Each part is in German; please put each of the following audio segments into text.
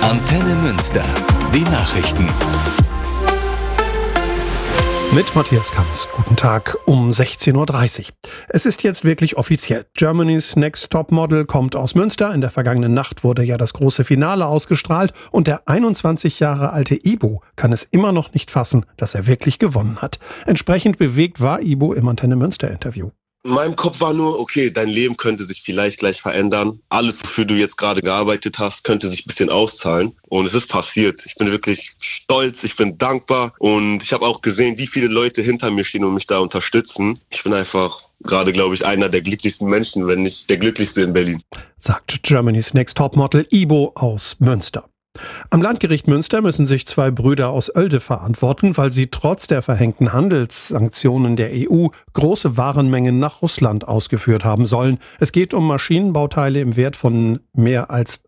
Antenne Münster. Die Nachrichten. Mit Matthias Kamps. Guten Tag um 16.30 Uhr. Es ist jetzt wirklich offiziell. Germany's Next Top Model kommt aus Münster. In der vergangenen Nacht wurde ja das große Finale ausgestrahlt. Und der 21 Jahre alte Ibo kann es immer noch nicht fassen, dass er wirklich gewonnen hat. Entsprechend bewegt war Ibo im Antenne Münster Interview. In meinem Kopf war nur, okay, dein Leben könnte sich vielleicht gleich verändern. Alles, wofür du jetzt gerade gearbeitet hast, könnte sich ein bisschen auszahlen. Und es ist passiert. Ich bin wirklich stolz, ich bin dankbar. Und ich habe auch gesehen, wie viele Leute hinter mir stehen und mich da unterstützen. Ich bin einfach gerade, glaube ich, einer der glücklichsten Menschen, wenn nicht der glücklichste in Berlin. Sagt Germany's Next Topmodel Ibo aus Münster. Am Landgericht Münster müssen sich 2 Brüder aus Oelde verantworten, weil sie trotz der verhängten Handelssanktionen der EU große Warenmengen nach Russland ausgeführt haben sollen. Es geht um Maschinenbauteile im Wert von mehr als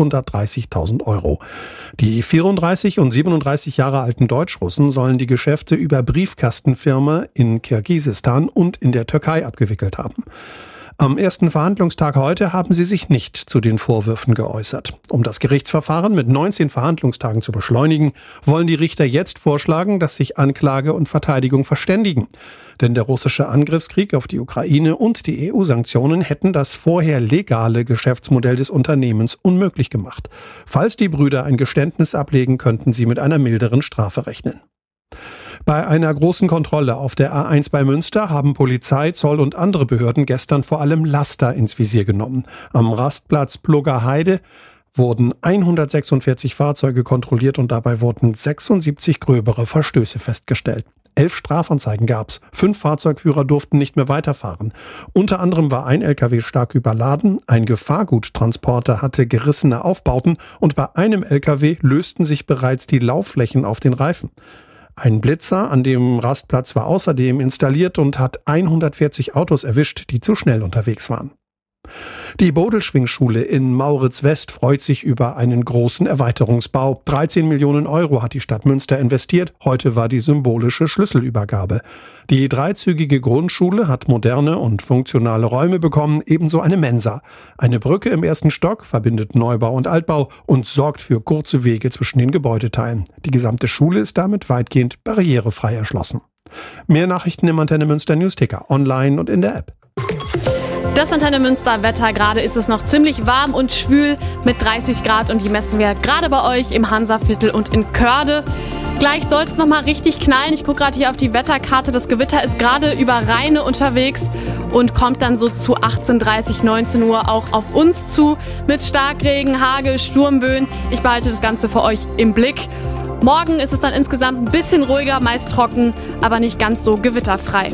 830.000 Euro. Die 34 und 37 Jahre alten Deutschrussen sollen die Geschäfte über Briefkastenfirma in Kirgisistan und in der Türkei abgewickelt haben. Am ersten Verhandlungstag heute haben sie sich nicht zu den Vorwürfen geäußert. Um das Gerichtsverfahren mit 19 Verhandlungstagen zu beschleunigen, wollen die Richter jetzt vorschlagen, dass sich Anklage und Verteidigung verständigen. Denn der russische Angriffskrieg auf die Ukraine und die EU-Sanktionen hätten das vorher legale Geschäftsmodell des Unternehmens unmöglich gemacht. Falls die Brüder ein Geständnis ablegen, könnten sie mit einer milderen Strafe rechnen. Bei einer großen Kontrolle auf der A1 bei Münster haben Polizei, Zoll und andere Behörden gestern vor allem Laster ins Visier genommen. Am Rastplatz Pluggerheide wurden 146 Fahrzeuge kontrolliert und dabei wurden 76 gröbere Verstöße festgestellt. 11 Strafanzeigen gab's. 5 Fahrzeugführer durften nicht mehr weiterfahren. Unter anderem war ein LKW stark überladen, ein Gefahrguttransporter hatte gerissene Aufbauten und bei einem LKW lösten sich bereits die Laufflächen auf den Reifen. Ein Blitzer an dem Rastplatz war außerdem installiert und hat 140 Autos erwischt, die zu schnell unterwegs waren. Die Bodelschwingschule in Maurits-West freut sich über einen großen Erweiterungsbau. 13 Millionen Euro hat die Stadt Münster investiert. Heute war die symbolische Schlüsselübergabe. Die dreizügige Grundschule hat moderne und funktionale Räume bekommen, ebenso eine Mensa. Eine Brücke im ersten Stock verbindet Neubau und Altbau und sorgt für kurze Wege zwischen den Gebäudeteilen. Die gesamte Schule ist damit weitgehend barrierefrei erschlossen. Mehr Nachrichten im Antenne Münster Newsticker, online und in der App. Das Antenne Münster Wetter. Gerade ist es noch ziemlich warm und schwül mit 30 Grad und die messen wir gerade bei euch im Hansaviertel und in Körde. Gleich soll es nochmal richtig knallen. Ich gucke gerade hier auf die Wetterkarte. Das Gewitter ist gerade über Rheine unterwegs und kommt dann so zu 18:30, 19 Uhr auch auf uns zu mit Starkregen, Hagel, Sturmböen. Ich behalte das Ganze für euch im Blick. Morgen ist es dann insgesamt ein bisschen ruhiger, meist trocken, aber nicht ganz so gewitterfrei.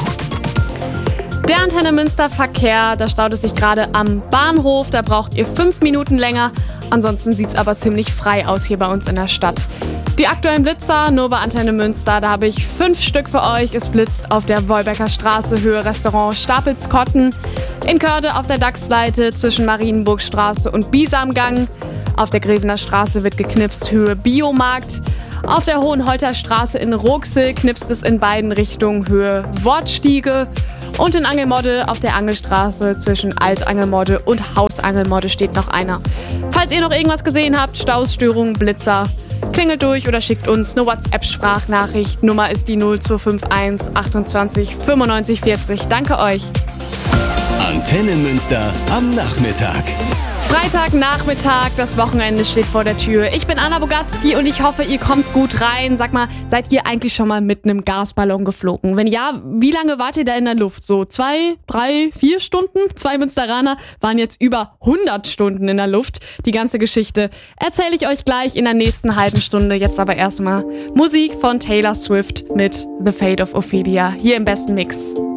Der Antenne Münster Verkehr, da staut es sich gerade am Bahnhof, da braucht ihr 5 Minuten länger. Ansonsten sieht es aber ziemlich frei aus hier bei uns in der Stadt. Die aktuellen Blitzer nur bei Antenne Münster, da habe ich 5 Stück für euch. Es blitzt auf der Wolbecker Straße, Höhe Restaurant Stapelskotten, in Körde auf der Dachsleite zwischen Marienburgstraße und Biesamgang. Auf der Grevener Straße wird geknipst, Höhe Biomarkt. Auf der Hohenholter Straße in Ruxel knipst es in beiden Richtungen, Höhe Wortstiege. Und in Angelmodde auf der Angelstraße zwischen Altangelmodde und Hausangelmodde steht noch einer. Falls ihr noch irgendwas gesehen habt, Staus, Störungen, Blitzer, klingelt durch oder schickt uns eine WhatsApp-Sprachnachricht. Nummer ist die 0251 28 95 40. Danke euch. Antenne Münster am Nachmittag. Freitagnachmittag, das Wochenende steht vor der Tür. Ich bin Anna Bogatzki und ich hoffe, ihr kommt gut rein. Sag mal, seid ihr eigentlich schon mal mit einem Gasballon geflogen? Wenn ja, wie lange wart ihr da in der Luft? So 2, 3, 4 Stunden? 2 Münsteraner waren jetzt über 100 Stunden in der Luft. Die ganze Geschichte erzähle ich euch gleich in der nächsten halben Stunde. Jetzt aber erstmal Musik von Taylor Swift mit The Fate of Ophelia hier im besten Mix.